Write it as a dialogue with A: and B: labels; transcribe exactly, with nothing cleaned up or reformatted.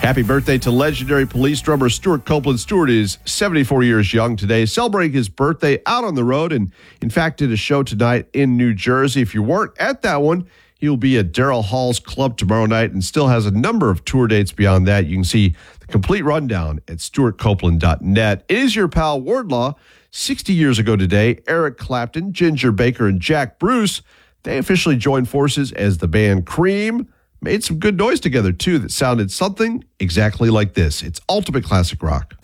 A: Happy birthday to legendary Police drummer Stuart Copeland. Stuart is seventy-four years young today, celebrating his birthday out on the road, and in fact did a show tonight in New Jersey. If you weren't at that one, he'll be at Daryl Hall's Club tomorrow night and still has a number of tour dates beyond that. You can see the complete rundown at stuart copeland dot net. It is your pal Wardlaw. sixty years ago today, Eric Clapton, Ginger Baker, and Jack Bruce, they officially joined forces as the band Cream. Made some good noise together, too, that sounded something exactly like this. It's ultimate classic rock.